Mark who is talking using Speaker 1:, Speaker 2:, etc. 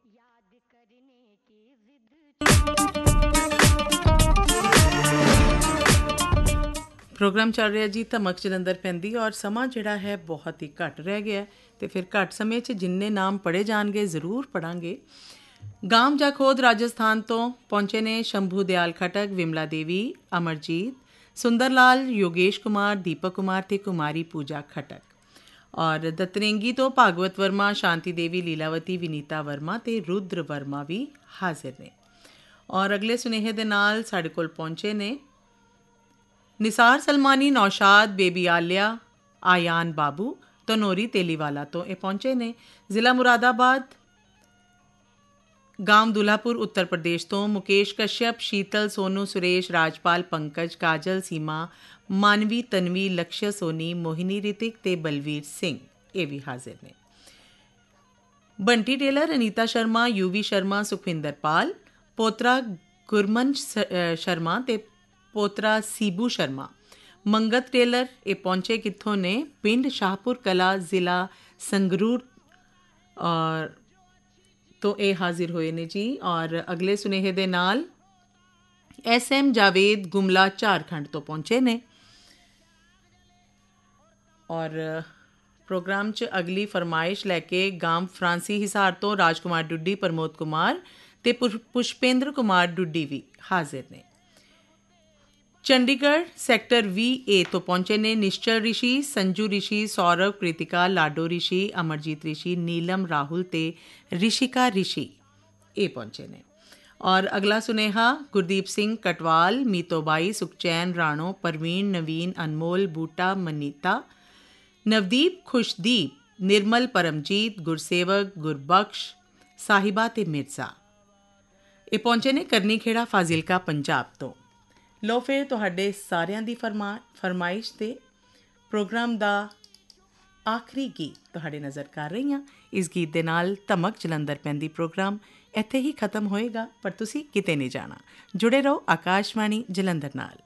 Speaker 1: Programme ਚੱਲ ਰਿਹਾ ਜੀ ਧਮਕ ਜਲੰਧਰ ਪੈਂਦੀ ਔਰ ਸਮਾਂ ਜਿਹੜਾ ਹੈ ਬਹੁਤ ਹੀ ਘੱਟ ਰਹਿ ਗਿਆ ਅਤੇ ਫਿਰ ਘੱਟ ਸਮੇਂ 'ਚ ਜਿੰਨੇ ਨਾਮ ਪੜ੍ਹੇ ਜਾਣਗੇ ਜ਼ਰੂਰ ਪੜ੍ਹਾਂਗੇ। ਗਾਮ ਜਾਂ ਖੋਦ ਰਾਜਸਥਾਨ ਤੋਂ ਪਹੁੰਚੇ ਨੇ ਸ਼ੰਭੂ ਦਿਆਲ ਖਟਕ, ਵਿਮਲਾ ਦੇਵੀ, ਅਮਰਜੀਤ, ਸੁੰਦਰ ਲਾਲ, ਯੋਗੇਸ਼ ਕੁਮਾਰ, ਦੀਪਕ ਕੁਮਾਰ ਅਤੇ ਕੁਮਾਰੀ ਪੂਜਾ ਖਟਕ। ਔਰ ਦਤਰੇਂਗੀ ਤੋਂ ਭਾਗਵਤ ਵਰਮਾ, ਸ਼ਾਂਤੀ ਦੇਵੀ, ਲੀਲਾਵਤੀ, ਵਿਨੀਤਾ ਵਰਮਾ ਅਤੇ ਰੁਦਰ ਵਰਮਾ ਵੀ ਹਾਜ਼ਰ ਨੇ। ਔਰ ਅਗਲੇ ਸੁਨੇਹੇ ਦੇ ਨਾਲ ਸਾਡੇ ਕੋਲ ਪਹੁੰਚੇ ਨੇ ਨਿਸਾਰ ਸਲਮਾਨੀ, ਨੌਸ਼ਾਦ, ਬੇਬੀ ਆਲਿਆ, ਆਯਾਨ ਬਾਬੂ, ਧਨੋਰੀ ਤੇਲੀਵਾਲਾ ਤੋਂ ਇਹ ਪਹੁੰਚੇ ਨੇ। ਜ਼ਿਲ੍ਹਾ ਮੁਰਾਦਾਬਾਦ, ਗਾਮ ਦੁਲਾਪੁਰ, ਉੱਤਰ ਪ੍ਰਦੇਸ਼ ਤੋਂ ਮੁਕੇਸ਼ ਕਸ਼ਯਪ, ਸ਼ੀਤਲ, ਸੋਨੂ, ਸੁਰੇਸ਼, ਰਾਜਪਾਲ, ਪੰਕਜ, ਕਾਜਲ, ਸੀਮਾ, ਮਾਨਵੀ, ਤਨਵੀ, ਲਕਸ਼ਯ ਸੋਨੀ, ਮੋਹਿਨੀ ਰਿਤਿਕ ਅਤੇ ਬਲਵੀਰ ਸਿੰਘ ਇਹ ਵੀ ਹਾਜ਼ਰ ਨੇ। ਬੰਟੀ ਟੇਲਰ, ਅਨੀਤਾ ਸ਼ਰਮਾ, ਯੂਵੀ ਸ਼ਰਮਾ, ਸੁਖਵਿੰਦਰ ਪਾਲ, ਪੋਤਰਾ ਗੁਰਮਨ ਸ਼ਰਮਾ ਅਤੇ ਪੋਤਰਾ ਸੀਬੂ ਸ਼ਰਮਾ। ਮੰਗਤ ਟੇਲਰ ਇਹ ਪਹੁੰਚੇ ਕਿੱਥੋਂ ਨੇ? ਪਿੰਡ ਸ਼ਾਹਪੁਰ ਕਲਾ, ਜ਼ਿਲ੍ਹਾ ਸੰਗਰੂਰ ਔਰ ਤੋਂ ਇਹ ਹਾਜ਼ਰ ਹੋਏ ਨੇ ਜੀ। ਔਰ ਅਗਲੇ ਸੁਨੇਹੇ ਦੇ ਨਾਲ SM ਜਾਵੇਦ, ਗੁਮਲਾ, ਝਾਰਖੰਡ ਤੋਂ ਪਹੁੰਚੇ ਨੇ। ਔਰ ਪ੍ਰੋਗਰਾਮ 'ਚ ਅਗਲੀ ਫਰਮਾਇਸ਼ ਲੈ ਕੇ ਗਾਮ ਫਰਾਂਸੀ ਹਿਸਾਰ ਤੋਂ ਰਾਜਕੁਮਾਰ ਡੁੱਡੀ, ਪ੍ਰਮੋਦ ਕੁਮਾਰ ਅਤੇ ਪੁਸ਼ਪੇਂਦਰ ਕੁਮਾਰ ਡੁੱਡੀ ਵੀ ਹਾਜ਼ਰ ਨੇ। ਚੰਡੀਗੜ੍ਹ ਸੈਕਟਰ 20A ਤੋਂ ਪਹੁੰਚੇ ਨੇ ਨਿਸ਼ਚਲ ਰਿਸ਼ੀ, ਸੰਜੂ ਰਿਸ਼ੀ, ਸੌਰਵ, ਕ੍ਰਿਤਿਕਾ, ਲਾਡੋ ਰਿਸ਼ੀ, ਅਮਰਜੀਤ ਰਿਸ਼ੀ, ਨੀਲਮ, ਰਾਹੁਲ ਅਤੇ ਰਿਸ਼ਿਕਾ ਰਿਸ਼ੀ ਇਹ ਪਹੁੰਚੇ ਨੇ। ਔਰ ਅਗਲਾ ਸੁਨੇਹਾ ਗੁਰਦੀਪ ਸਿੰਘ ਕਟਵਾਲ, ਮੀਤੋ ਬਾਈ, ਸੁਖਚੈਨ ਰਾਣੋ, ਪ੍ਰਵੀਨ, ਨਵੀਨ, ਅਨਮੋਲ, ਬੂਟਾ, ਮਨੀਤਾ, ਨਵਦੀਪ, ਖੁਸ਼ਦੀਪ, ਨਿਰਮਲ, ਪਰਮਜੀਤ, ਗੁਰਸੇਵਕ, ਗੁਰਬਖਸ਼, ਸਾਹਿਬਾ ਅਤੇ ਮਿਰਜ਼ਾ ਇਹ ਪਹੁੰਚੇ ਨੇ ਕਰਨੀ ਖੇੜਾ, ਫਾਜ਼ਿਲਕਾ, ਪੰਜਾਬ ਤੋਂ। ਲਓ ਫਿਰ ਤੁਹਾਡੇ ਸਾਰਿਆਂ ਦੀ ਫਰਮਾਇਸ਼ 'ਤੇ ਪ੍ਰੋਗਰਾਮ ਦਾ ਆਖਰੀ ਗੀਤ ਤੁਹਾਡੇ ਨਜ਼ਰ ਕਰ ਰਹੀ ਹਾਂ। ਇਸ ਗੀਤ ਦੇ ਨਾਲ ਧਮਕ ਜਲੰਧਰ ਪੈਂਦੀ ਪ੍ਰੋਗਰਾਮ ਇੱਥੇ ਹੀ ਖਤਮ ਹੋਏਗਾ, ਪਰ ਤੁਸੀਂ ਕਿਤੇ ਨਹੀਂ ਜਾਣਾ। ਜੁੜੇ ਰਹੋ ਆਕਾਸ਼ਵਾਣੀ ਜਲੰਧਰ ਨਾਲ।